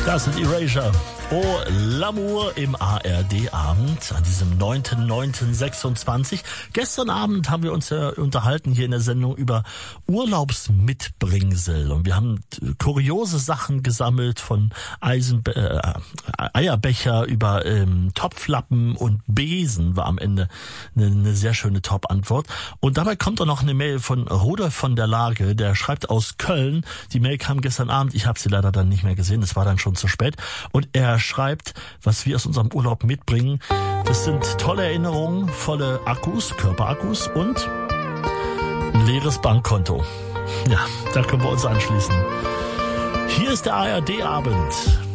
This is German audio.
Das sind Erasure. Oh, L'amour im ARD-Abend an diesem 9.9.26. Gestern Abend haben wir uns ja unterhalten hier in der Sendung über Urlaubsmitbringsel. Und wir haben kuriose Sachen gesammelt von Eierbecher über Topflappen und Besen war am Ende eine sehr schöne Top-Antwort. Und dabei kommt auch noch eine Mail von Rudolf von der Lage, der schreibt aus Köln. Die Mail kam gestern Abend, ich habe sie leider dann nicht mehr gesehen, es war dann schon zu spät. Und er schreibt, was wir aus unserem Urlaub mitbringen. Das sind tolle Erinnerungen, volle Akkus, Körperakkus und ein leeres Bankkonto. Ja, da können wir uns anschließen. Hier ist der ARD-Abend.